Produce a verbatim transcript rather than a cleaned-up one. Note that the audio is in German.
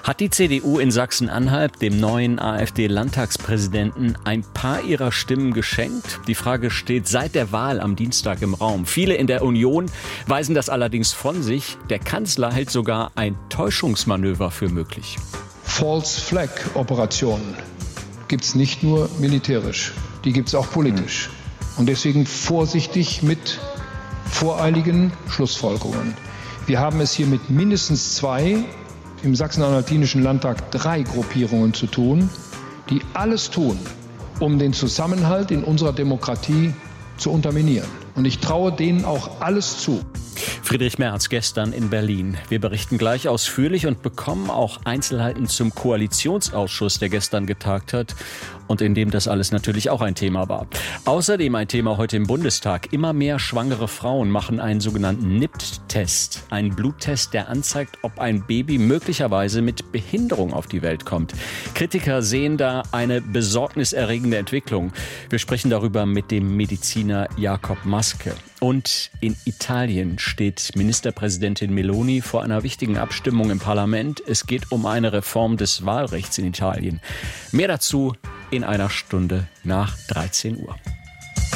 Hat die C D U in Sachsen-Anhalt dem neuen AfD-Landtagspräsidenten ein paar ihrer Stimmen geschenkt? Die Frage steht seit der Wahl am Dienstag im Raum. Viele in der Union weisen das allerdings von sich. Der Kanzler hält sogar ein Täuschungsmanöver für möglich. False Flag Operationen gibt es nicht nur militärisch, die gibt es auch politisch. Und deswegen vorsichtig mit voreiligen Schlussfolgerungen. Wir haben es hier mit mindestens zwei, im Sachsen-Anhaltinischen Landtag drei Gruppierungen zu tun, die alles tun, um den Zusammenhalt in unserer Demokratie zu unterminieren. Und ich traue denen auch alles zu. Friedrich Merz gestern in Berlin. Wir berichten gleich ausführlich und bekommen auch Einzelheiten zum Koalitionsausschuss, der gestern getagt hat und in dem das alles natürlich auch ein Thema war. Außerdem ein Thema heute im Bundestag. Immer mehr schwangere Frauen machen einen sogenannten N I P T-Test. Einen Bluttest, der anzeigt, ob ein Baby möglicherweise mit Behinderung auf die Welt kommt. Kritiker sehen da eine besorgniserregende Entwicklung. Wir sprechen darüber mit dem Mediziner Jakob Maske. Und in Italien steht Ministerpräsidentin Meloni vor einer wichtigen Abstimmung im Parlament. Es geht um eine Reform des Wahlrechts in Italien. Mehr dazu in einer Stunde nach dreizehn Uhr.